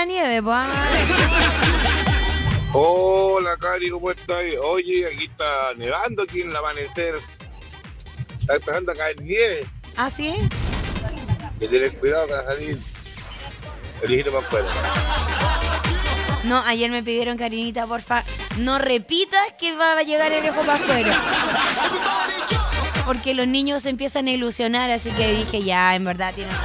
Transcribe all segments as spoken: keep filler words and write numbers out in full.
la nieve, pues. Hola, Cari, ¿cómo estás? Oye, aquí está nevando aquí en el amanecer. Está empezando a caer nieve. ¿Ah, sí? Hay que tener cuidado para salir el hijito para afuera. No, ayer me pidieron, Karinita, porfa, no repitas que va a llegar el viejo para afuera. Porque los niños se empiezan a ilusionar, así que dije, ya, en verdad tiene.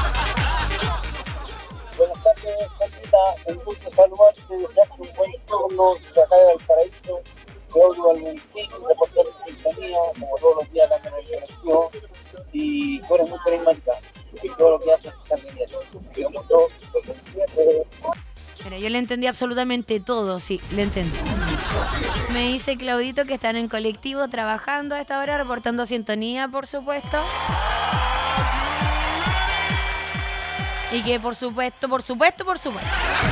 Buenas tardes, Carlita. Un gusto saludarte, desearte un buen turno de acá de Valparaíso. Te odio al veinticinco, reportar en sintonía, como todos los días también en el colegio. Y tú eres muy carismática. Y todo lo que haces está bien. Te amo mucho, te entiendes. Mira, yo le entendí absolutamente todo, sí, le entendí. Me dice Claudito que están en colectivo trabajando a esta hora, reportando sintonía, por supuesto. Y que por supuesto, por supuesto, por supuesto.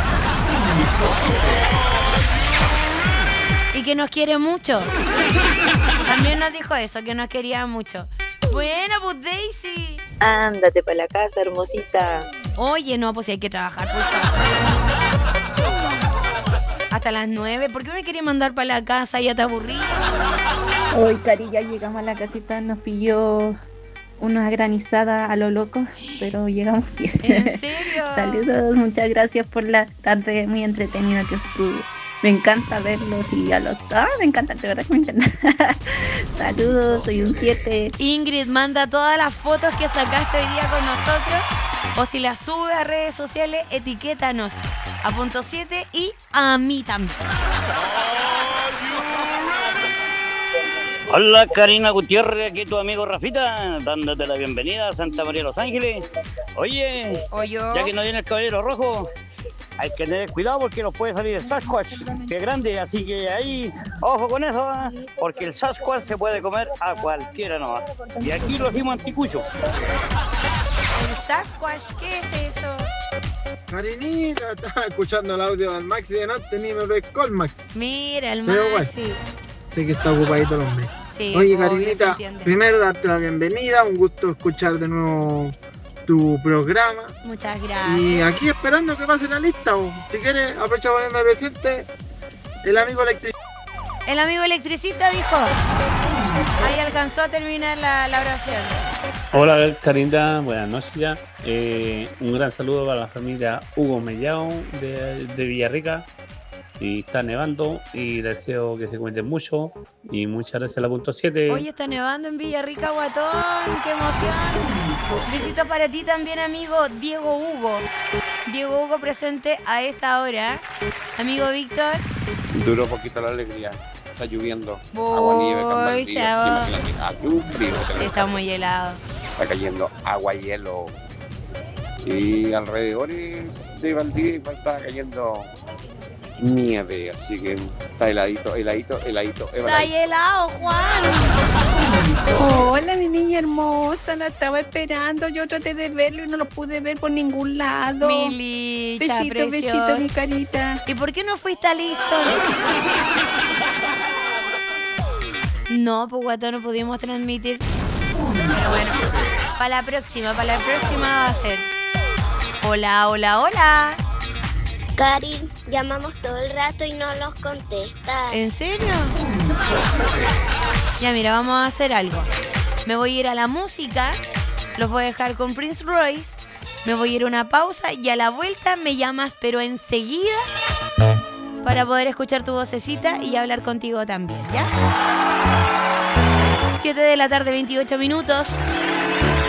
Y que nos quiere mucho. También nos dijo eso, que nos quería mucho. Bueno, pues Daisy. Ándate para la casa, hermosita. Oye, no, pues si hay que trabajar, por favor. Hasta las nueve. ¿Por qué me quería mandar para la casa? Ya te aburrí. Hoy, Cari, ya llegamos a la casita, nos pilló una granizada a lo loco, pero llegamos bien. ¿En serio? Saludos, muchas gracias por la tarde muy entretenida que estuvo. Me encanta verlos y a los... Ah, me encanta, de verdad que me encanta. Saludos, soy un siete. Ingrid, manda todas las fotos que sacaste hoy día con nosotros. O si las sube a redes sociales, etiquétanos a punto siete y a mí también. Hola Karina Gutiérrez, aquí tu amigo Rafita, dándote la bienvenida a Santa María de Los Ángeles. Oye, Oye, ya que no viene el caballero rojo, hay que tener cuidado porque nos puede salir el Sasquatch, que es grande, así que ahí, ojo con eso, ¿eh? Porque el Sasquatch se puede comer a cualquiera nomás. Y aquí lo hicimos anticucho. ¿El Sasquatch? ¿Qué es eso? Karinita, estaba escuchando el audio del Maxi de noche, ni me pescó el Maxi. Mira, el Pero Maxi. bueno, sé que está ocupadito el hombre. Sí, Oye, obvio, Karinita, se entiende. primero darte la bienvenida, un gusto escuchar de nuevo tu programa. Muchas gracias. Y aquí esperando que pase la lista, o si quieres, aprovecha para ponerme presente el amigo electricista. El amigo electricista dijo. Ahí alcanzó a terminar la, la oración. Hola Karinita, buenas noches ya. Eh, un gran saludo para la familia Hugo Mellao de, de Villarrica. Y está nevando y deseo que se cuenten mucho. Y muchas gracias a la punto siete. Hoy está nevando en Villarrica, guatón. ¡Qué emoción! Besito para ti también, amigo Diego Hugo. Diego Hugo presente a esta hora. Amigo Víctor. Duró poquito la alegría. Está lloviendo. Voy, Agua, nieve, cambaldías. chao. Imagínate. Hace un frío. Sí, está muy helado. Está cayendo agua, hielo. Y alrededores de Valdivia está cayendo nieve. Así que está heladito, heladito, heladito. Está helado, Juan. Hola, mi niña hermosa, la estaba esperando. Yo traté de verlo y no lo pude ver por ningún lado. Mi licha, besito, preciosa. besito, mi carita. ¿Y por qué no fuiste listo? No, pues guatón, no pudimos transmitir. Pero bueno, para la próxima, para la próxima va a ser. Hola, hola, hola. Karin, llamamos todo el rato y no los contestas. ¿En serio? Ya, mira, vamos a hacer algo. Me voy a ir a la música, los voy a dejar con Prince Royce, me voy a ir a una pausa y a la vuelta me llamas, pero enseguida, para poder escuchar tu vocecita y hablar contigo también, ¿ya? siete de la tarde, veintiocho minutos.